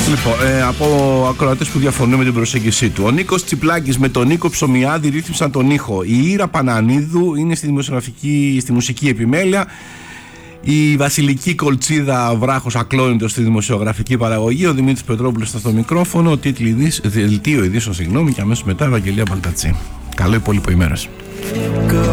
Λοιπόν, από ακροατές που διαφωνούν με την προσέγγιση του. Ο Νίκος Τσιπλάκης με τον Νίκο Ψωμιάδη ρύθμισαν τον ήχο. Η Ήρα Πανανίδου είναι στη μουσική επιμέλεια. Η Βασιλική Κολτσίδα Βράχος ακλόνητος στη δημοσιογραφική παραγωγή. Ο Δημήτρης Πετρόπουλος στο μικρόφωνο. Δελτίο ειδήσεων, και αμέσως μετά Ευαγγελία Μπαλτατσή. Καλό υπόλοιπο ημέρας.